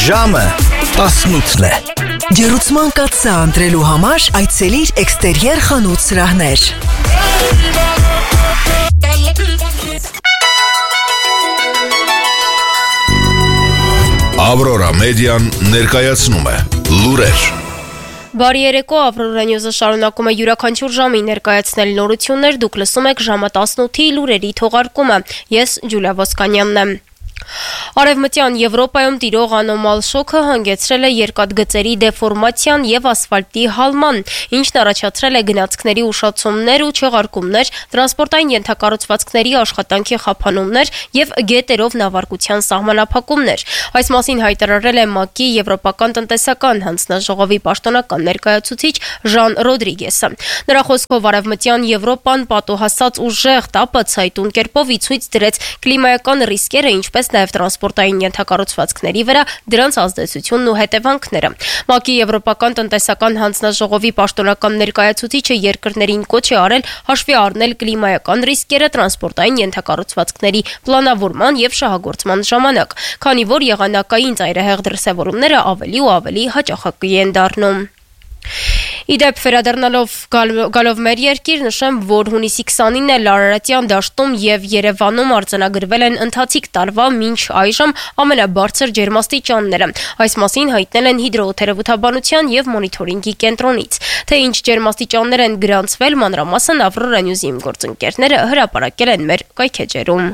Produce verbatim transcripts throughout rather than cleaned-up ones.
Ժամը տասնութն է։ Ջերուցման կաթսա ընտրելու համար այցելիր Էքստերիեր խանութ սրահներ։ Ավրորա մեդիան ներկայացնում է լուրեր։ Բարի երեկո, Ավրորա Նյուզը շարունակում է յուրաքանչյուր ժամի ներկայացնել նորություններ, դուք լսում եք ժամը տասնութի լուրերի թողարկումը, ես Ջուլիա Ոսկանյանն եմ։ Արևմտյան Եվրոպայում տիրող անոմալ շոկը հանգեցրել է երկաթգծերի դեֆորմացիան եւ ասֆալտի հալման, ինչն առաջացրել է գնացքների ուշացումներ ու չեղարկումներ, տրանսպորտային ենթակառուցվածքների աշխատանքի խափանումներ եւ գետերով նավարկության սահմանափակումներ։ Այս մասին հայտարարել է ՄԱԿ-ի Եվրոպական տնտեսական հանձնաժողովի պաշտոնական ներկայացուցիչ Ժան Ռոդրիգեսը։ Նրա խոսքով Արևմտյան Եվրոպան պատոհասած ուժեղ տապը ցայտուն կերպով ի ցույց դրեց կլիմայական ռիսկերը, ինչպես նաև տրանսպորտային ենթակառուցվածքների վրա դրանց ազդեցությունն ու հետևանքները։ ՄԱԿ-ի Եվրոպական տնտեսական հանձնաժողովի պաշտոնական ներկայացուցիչը երկրներին կոչ է արել հաշվի առնել կլիմայական ռիսկերը տրանսպորտային ենթակառուցվածքների պլանավորման եւ շահագործման ժամանակ, քանի որ եղանակային ծայրահեղ դրսևորումները ավելի ու ավելի հաճախակի են դառնում։ Իդեպ վերադառնալով գալով մեր երկիր, նշեմ, որ հունիսի քսանինը Արարատյան դաշտում եւ Երևանում արձանագրվել են ընթացիկ տարվա մինչ այժմ ամենաբարձր ջերմաստիճանները։ Այս մասին հայտնել են հիդրոթերապևտաբանության եւ մոնիթորինգի կենտրոնից։ Թե ինչ ջերմաստիճաններ են գրանցվել, մանրամասն Ավրորա Նյուզի գործընկերները հրապարակել են մեր կայքեջերում։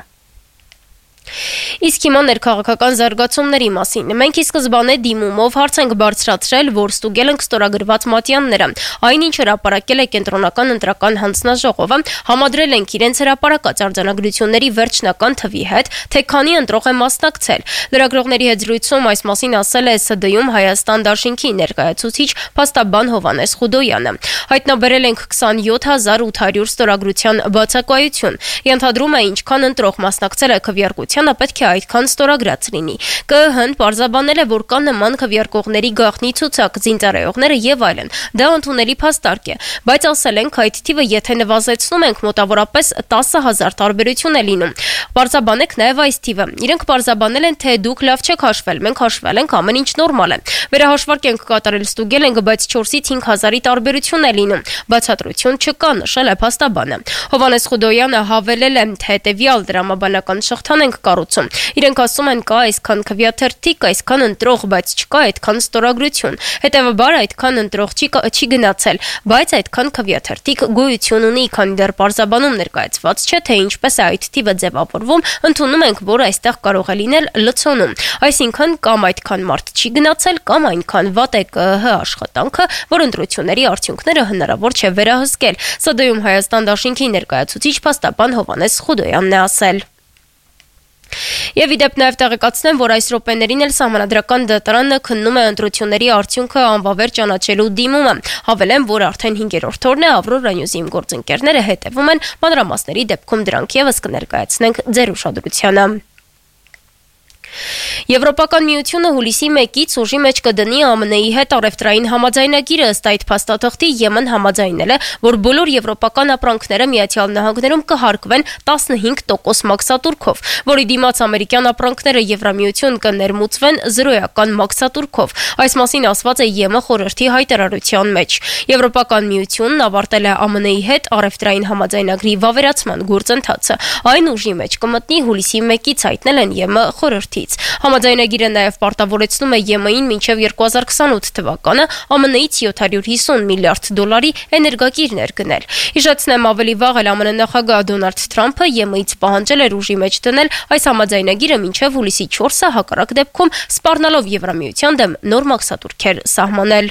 Իսկ հիմա ներքաղաքական զարգացումների մասին։ Մենք ի սկզբանե դիմումով հարց ենք բարձրացրել, որ ստուգել ենք ստորագրված մատյանները։ Այն ինչ հրապարակել է կենտրոնական ընտրական հանձնաժողովը, համադրել ենք իրենց հրապարակած արձանագրությունների վերջնական թվի հետ, թե քանի ընտրող է մասնակցել։ Լրագրողների հետ զրույցում այս մասին ասել է ՍԴ-ում Հայաստան դաշինքի ներկայացուցիչ փաստաբան Հովհաննես Խուդոյանը։ Հայտնաբերել ենք քսանյոթ հազար ութ հարյուր ստորագրության բացակայություն։ Ենթադրում է, ինչքան ընտրող մասնակցել է քվեարկությանը, պետք է այդքան ստորագրած լինի։ ԿԸՀ-ն պարզաբանել է, որ կա նման քվեարկողների գաղտնի ցուցակ, զինծառայողները եւ այլն։ Դա ընդունելի փաստարկ է, բայց ասել ենք, այդ թիվը եթե նվազեցնում ենք, մոտավորապես տասը հազար տարբերություն է լինում։ Պարզաբանեք նաեւ այս թիվը։ Իրենք պարզաբանել են, թե դուք լավ չեք հաշվել, մենք հաշվել ենք, ամեն ինչ նորմալ է։ Վերահաշվարկ ենք կատարել, ստուգել ենք, բայց չորսից հինգ հազարի տարբերություն է լինում։ Բացատրություն չկա, նշել է փաստաբանը։ Հովհաննես Խուդոյանը հավելել է, թե հետեւյալ դրամաբանական շղթան ենք կառուցում։ Իրենք ասում են, կա այսքան քվեաթերթիկ, այսքան ընտրող, բայց չկա այդքան ստորագրություն։ Հետևաբար այդքան ընտրող չի, չի գնացել, բայց այդքան քվեաթերթիկ գոյություն ունի, քանի դեռ պարզաբանում ներկայացված չէ, թե ինչպես է այդ թիվը ձևավորվում, ընդունում ենք, որ այստեղ կարող է լինել լցոնում։ Այսինքն կամ այդքան մարդ չի գնացել, կամ այնքան վատ է ԿԸՀ աշխատանքը, որ ընտրությունների արդյունքները հնարավոր չէ վերահսկել։ ՍԴ-ում Հայաստան դաշինքի ներկայացուցիչ փաստաբան Հովհաննես Խուդոյանն է ասել։ Եվ իդեպ նաև տեղեկացնեմ, որ այս րոպեներին էլ Սահմանադրական դատարանը քննում է ընտրությունների արդյունքը անվավեր ճանաչելու դիմումը։ Հավելեմ, որ արդեն հինգերորդ օրն է Ավրորա Նյուզի գործընկերները հետևում են, մանրամասների դեպքում դրանք եւս կներկայացնենք ձեր ուշադրությանը։ Եվրոպական միությունը հուլիսի մեկից ուժի մեջ կդնի ԱՄՆ-ի հետ առևտրային համաձայնագիրը, ըստ այդ փաստաթղթի ԵՄ-ն համաձայնել է, որ բոլոր եվրոպական ապրանքները Միացյալ Նահանգներում կհարկվեն տասնհինգ տոկոս մաքսատուրքով, որի դիմաց ամերիկյան ապրանքները Եվրամիություն կներմուծվեն զրոյական մաքսատուրքով։ Այս մասին ասված է ԵՄ խորհրդի հայտարարության մեջ։ Եվրոպական միությունն ավարտել է ԱՄՆ-ի հետ առևտրային համաձայնագրի վավերացման գործընթացը։ Այն ուժի մեջ կմտնի հուլիսի մեկից, հայտնել են ԵՄ խորհրդի։ Համաձայնագիրը նաև պարտավորեցնում է ԵՄ-ին մինչև երկու հազար քսանութ թվականը ԱՄՆ-ից յոթ հարյուր հիսուն միլիարդ դոլարի էներգակիրներ գնել։ Հիշեցնեմ, ավելի վաղ էլ ԱՄՆ նախագահ Դոնալդ Թրամփը ԵՄ-ից պահանջել էր ուժի մեջ դնել այս համաձայնագիրը մինչև հուլիսի չորսը, հակառակ դեպքում սպառնալով Եվրամիության դեմ նոր մաքսատուրքեր սահմանել։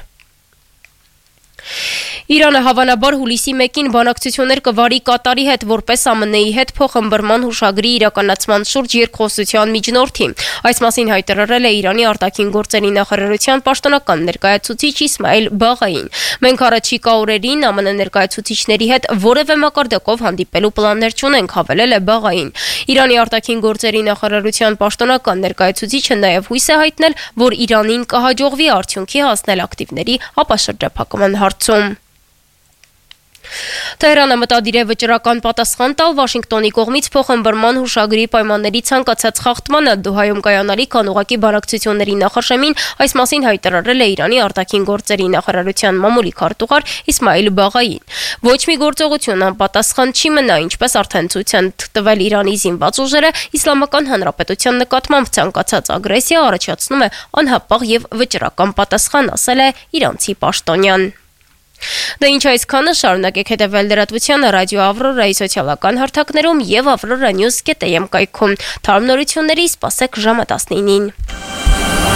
Իրանը հավանաբար հուլիսի մեկին բանակցություններ կվարի Կատարի հետ, որպես ԱՄՆ-ի հետ փոխըմբռնման հուշագրի իրականացման շուրջ երկխոսության միջնորդի։ Այս մասին հայտարարել է Իրանի արտաքին գործերի նախարարության պաշտոնական ներկայացուցիչ Իսմայել Բաղային։ Մենք առաջիկա օրերին ԱՄՆ ներկայացուցիչների հետ որևէ մակարդակով հանդիպելու պլաններ չունենք, հավելել է Բաղային։ Իրանի արտաքին գործերի նախարարության պաշտոնական ներկայացուցիչը նաև հույս է հայտնել, որ Իրանին կհաջողվի արդյունքի հասնել ակտիվների ապաշրջափակման հարցում։ Թեհրանը մտադիր է վճռական պատասխան տալ Վաշինգտոնի կողմից փոխըմբռնման հուշագրի պայմանների ցանկացած խախտմանը։ Դոհայում կայանալիք անուղղակի բանակցությունների նախաշեմին այս մասին հայտարարել է Իրանի արտաքին գործերի նախարարության մամուլի քարտուղար Իսմայիլ Բաղային։ Ոչ մի գործողություն անպատասխան չի մնա, ինչպես արդեն ցույց են տվել Իրանի զինված ուժերը, Իսլամական Հանրապետության նկատմամբ ցանկացած ագրեսիա առաջացնում է անհապաղ եւ վճռական պատասխան, ասել է իրանցի պաշտոնյան։ Դա ինչ այսքանը, շարունակեք հետևել լրատվությանը ռադիո Ավրորայի սոցիալական հարթակներում եւ avroranews.am կայքում։ Թարմ նորությունների սպասեք ժամը տասնինին։